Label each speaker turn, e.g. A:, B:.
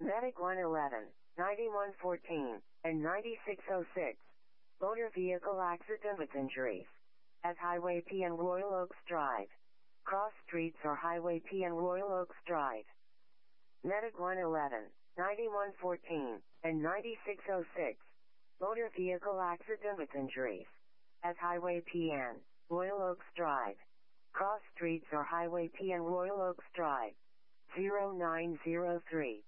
A: Medic 111, 9114, and 9606. Motor vehicle accident with injuries. At Highway P and Royal Oaks Drive. Cross streets or Highway P and Royal Oaks Drive. Medic 111, 9114, and 9606. Motor vehicle accident with injuries. At Highway P and Royal Oaks Drive. Cross streets or Highway P and Royal Oaks Drive. 0903.